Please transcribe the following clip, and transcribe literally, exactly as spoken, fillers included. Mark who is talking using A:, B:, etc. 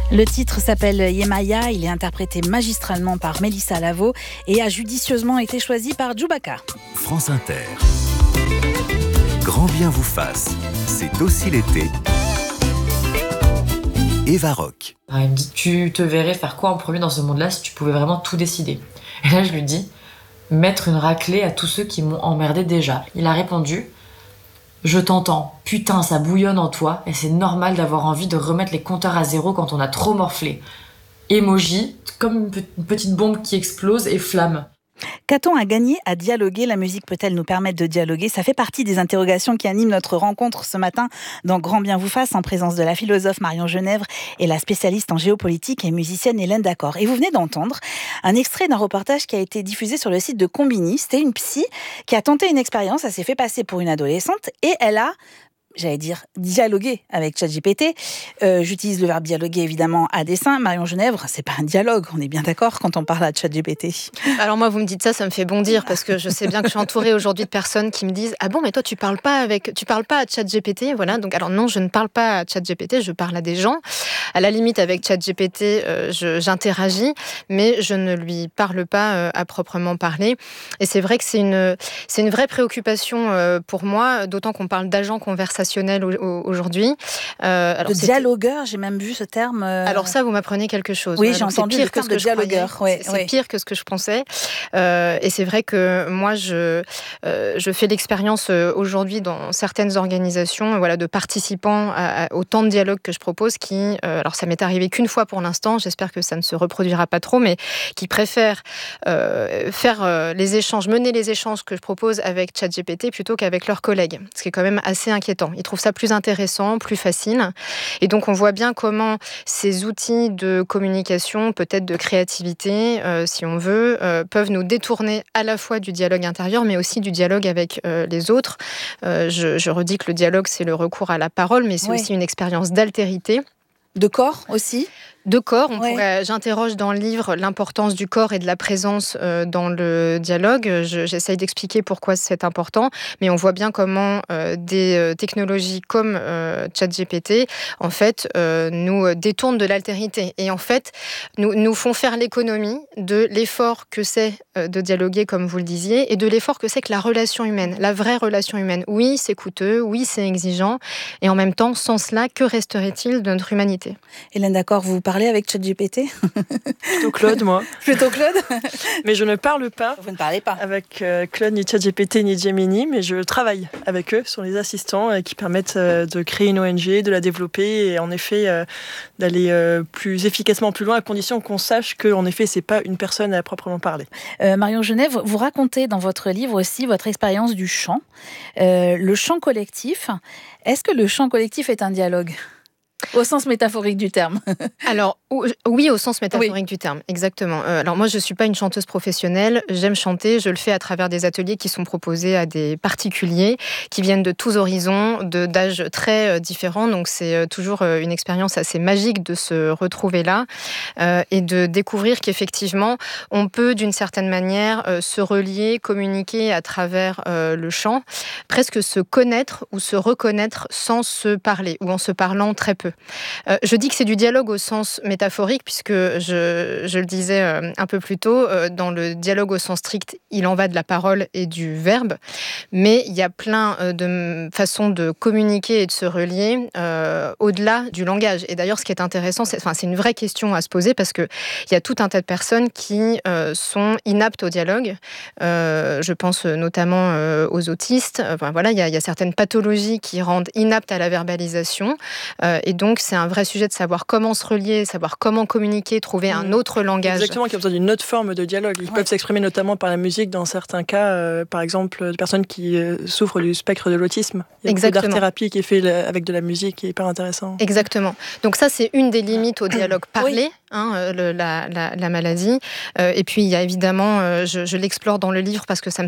A: Le titre s'appelle Yemaya, il est interprété magistralement par Mélissa Lavo et a judicieusement été choisi par Djoubaka.
B: France Inter. Grand bien vous fasse, c'est aussi l'été. Eva Rock.
C: Il me dit, tu te verrais faire quoi en premier dans ce monde-là si tu pouvais vraiment tout décider? Et là je lui dis, mettre une raclée à tous ceux qui m'ont emmerdé déjà. Il a répondu, je t'entends, putain ça bouillonne en toi et c'est normal d'avoir envie de remettre les compteurs à zéro quand on a trop morflé. Emoji, comme une petite bombe qui explose et flamme.
A: Qu'a-t-on à gagner à dialoguer? La musique peut-elle nous permettre de dialoguer? Ça fait partie des interrogations qui animent notre rencontre ce matin dans Grand bien vous fasse, en présence de la philosophe Marion Genèvre et la spécialiste en géopolitique et musicienne Hélène Dacor. Et vous venez d'entendre un extrait d'un reportage qui a été diffusé sur le site de Combini. C'était une psy qui a tenté une expérience, elle s'est fait passer pour une adolescente et elle a... j'allais dire dialoguer avec ChatGPT. Euh, j'utilise le verbe dialoguer évidemment à dessein. Marion Genèvre, c'est pas un dialogue, on est bien d'accord quand on parle à ChatGPT.
D: Alors moi, vous me dites ça, ça me fait bondir parce que je sais bien que je suis entourée aujourd'hui de personnes qui me disent ah bon, mais toi tu parles pas avec, tu parles pas à ChatGPT, voilà. Donc alors non, je ne parle pas à ChatGPT, je parle à des gens. À la limite avec ChatGPT, euh, je, j'interagis, mais je ne lui parle pas euh, à proprement parler. Et c'est vrai que c'est une, c'est une vraie préoccupation euh, pour moi, d'autant qu'on parle d'agents conversationnels aujourd'hui.
A: Euh, alors de c'était... dialogueur, j'ai même vu ce terme. Euh...
D: Alors ça, vous m'apprenez quelque chose.
A: Oui, j'ai entendu le terme de dialogueur.
D: Ouais, c'est, ouais. c'est pire que ce que je pensais. Euh, et c'est vrai que moi, je, euh, je fais l'expérience euh, aujourd'hui dans certaines organisations, voilà, de participants à, à, au temps de dialogue que je propose, qui, euh, alors ça m'est arrivé qu'une fois pour l'instant, j'espère que ça ne se reproduira pas trop, mais qui préfèrent euh, faire euh, les échanges, mener les échanges que je propose avec ChatGPT plutôt qu'avec leurs collègues, ce qui est quand même assez inquiétant. Ils trouvent ça plus intéressant, plus facile. Et donc, on voit bien comment ces outils de communication, peut-être de créativité, euh, si on veut, euh, peuvent nous détourner à la fois du dialogue intérieur, mais aussi du dialogue avec euh, les autres. Euh, je, je redis que le dialogue, c'est le recours à la parole, mais c'est oui. aussi une expérience d'altérité.
A: De corps aussi ?
D: De corps, on
A: ouais.
D: pourrait, j'interroge dans le livre l'importance du corps et de la présence euh, dans le dialogue. Je, j'essaye d'expliquer pourquoi c'est important, mais on voit bien comment euh, des euh, technologies comme euh, ChatGPT, en fait, euh, nous détournent de l'altérité et en fait, nous, nous font faire l'économie de l'effort que c'est euh, de dialoguer, comme vous le disiez, et de l'effort que c'est que la relation humaine, la vraie relation humaine. Oui, c'est coûteux, oui, c'est exigeant, et en même temps, sans cela, que resterait-il de notre humanité?
A: Hélène Dacor, vous parlez avec ChatGPT?
E: Plutôt Claude, moi.
A: Plutôt Claude.
E: Mais je ne parle pas.
A: Vous ne parlez pas
E: avec euh, Claude, ni ChatGPT, ni Gemini, mais je travaille avec eux sur les assistants euh, qui permettent euh, de créer une O N G, de la développer et en effet euh, d'aller euh, plus efficacement plus loin à condition qu'on sache que en effet c'est pas une personne à proprement parler.
A: Euh, Marion Genève, vous racontez dans votre livre aussi votre expérience du chant, euh, le chant collectif. Est-ce que le chant collectif est un dialogue ? Au sens métaphorique du terme.
D: Alors, oui, au sens métaphorique oui. du terme, exactement. Euh, alors moi, je ne suis pas une chanteuse professionnelle, j'aime chanter, je le fais à travers des ateliers qui sont proposés à des particuliers qui viennent de tous horizons, de, d'âges très différents, donc c'est toujours une expérience assez magique de se retrouver là euh, et de découvrir qu'effectivement, on peut d'une certaine manière euh, se relier, communiquer à travers euh, le chant, presque se connaître ou se reconnaître sans se parler, ou en se parlant très peu. Euh, je dis que c'est du dialogue au sens métaphorique, puisque je, je le disais euh, un peu plus tôt, euh, dans le dialogue au sens strict, il en va de la parole et du verbe, mais il y a plein euh, de façons de communiquer et de se relier euh, au-delà du langage. Et d'ailleurs, ce qui est intéressant, c'est, enfin, c'est une vraie question à se poser, parce qu'il y a tout un tas de personnes qui euh, sont inaptes au dialogue. Euh, je pense notamment euh, aux autistes. Enfin, voilà, il y a, il y a certaines pathologies qui rendent inaptes à la verbalisation. Euh, et donc, c'est un vrai sujet de savoir comment se relier, savoir comment communiquer, trouver un autre langage.
E: Exactement, qui a besoin d'une autre forme de dialogue. Ils ouais. peuvent s'exprimer notamment par la musique dans certains cas, euh, par exemple, de personnes qui euh, souffrent du spectre de l'autisme. Il y a Exactement. Beaucoup d'art-thérapie qui est fait avec de la musique, qui est hyper intéressant.
D: Exactement. Donc ça, c'est une des limites au dialogue parlé, oui. hein, le, la, la, la maladie. Euh, et puis, il y a évidemment, euh, je, je l'explore dans le livre parce que ça me